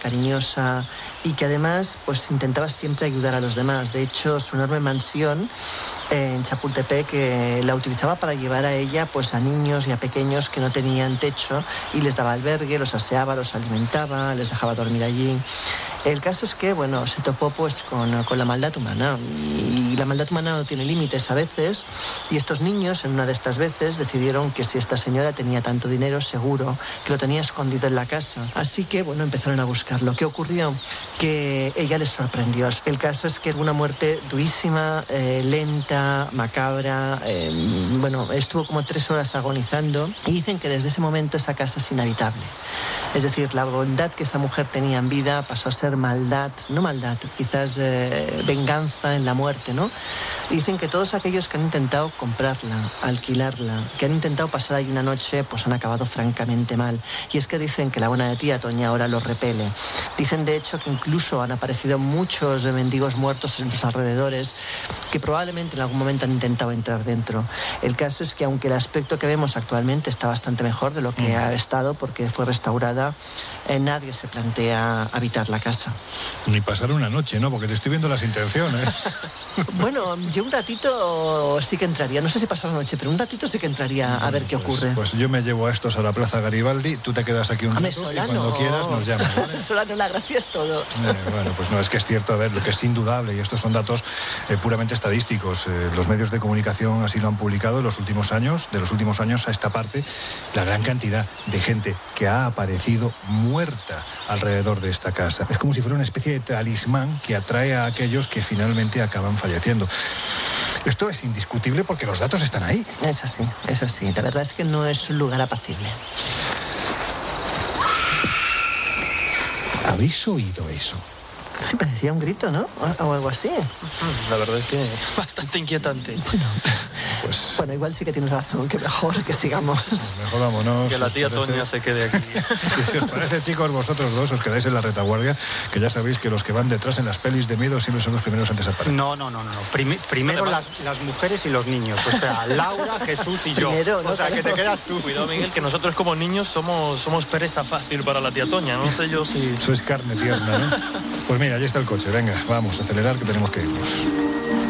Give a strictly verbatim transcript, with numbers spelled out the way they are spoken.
cariñosa y que además pues intentaba siempre ayudar a los demás. De hecho, su enorme mansión eh, en Chapultepec eh, la utilizaba para llevar a ella pues a niños y a pequeños que no tenían techo y les daba albergue, los aseaba, los alimentaba, les dejaba dormir allí. El caso es que, bueno, se topó pues con, con la maldad humana y la maldad humana no tiene límites a veces y estos niños en una de estas veces decidieron que si esta señora tenía tanto dinero seguro que lo tenía escondido en la casa. Así que, bueno, empezaron a buscarlo. ¿Qué ocurrió? Que ella les sorprendió. El caso es que una muerte durísima, eh, lenta, macabra, eh, bueno, estuvo como tres horas agonizando y dicen que desde ese momento esa casa es inhabitable. Es decir, la bondad que esa mujer tenía en vida pasó a ser maldad, no maldad, quizás eh, venganza en la muerte, ¿no? Dicen que todos aquellos que han intentado comprarla, alquilarla, que han intentado pasar ahí una noche, pues han acabado francamente mal. Y es que dicen que la buena de tía Toña ahora los repele. Dicen, de hecho, que incluso han aparecido muchos mendigos muertos en sus alrededores, que probablemente en algún momento han intentado entrar dentro. El caso es que aunque el aspecto que vemos actualmente está bastante mejor de lo que mm. ha estado, porque fue restaurada, eh, nadie se plantea habitar la casa. Ni pasar una noche, ¿no? Porque te estoy viendo las intenciones. Bueno, yo un ratito sí que entraría, no sé si pasar la noche, pero un ratito sí que entraría a ver qué pues, ocurre. Pues yo me llevo a estos a la Plaza Garibaldi, tú te quedas aquí un rato y cuando quieras nos llamas, ¿vale? Solano, la gracia es todo. Eh, bueno, pues no, es que es cierto, a ver, lo que es indudable, y estos son datos eh, puramente estadísticos, eh, los medios de comunicación así lo han publicado en los últimos años, de los últimos años a esta parte, la gran cantidad de gente que ha aparecido muerta alrededor de esta casa. Es como si fuera una especie de talismán que atrae a aquellos que finalmente acaban falleciendo. Esto es indiscutible porque los datos están ahí. Es así, es así. La verdad es que no es un lugar apacible. ¿Habéis oído eso? Sí, parecía un grito, ¿no? O algo así. La verdad es que bastante inquietante. Bueno, pues... bueno, igual sí que tienes razón, que mejor que sigamos. Pues mejor vámonos. Que la tía Toña se quede aquí. Y si os parece, chicos, vosotros dos os quedáis en la retaguardia, que ya sabéis que los que van detrás en las pelis de miedo siempre son los primeros en desaparecer. No, no, no, no. Primi- primero vale, las, las mujeres y los niños. O sea, Laura, Jesús y yo. Primero, ¿no? O sea, que te quedas tú. Cuidado, Miguel, que nosotros como niños somos, somos presa fácil para la tía Toña. No sé yo si... Sois carne tierna, ¿no? Pues mira, allí está el coche. Venga, vamos a acelerar que tenemos que irnos.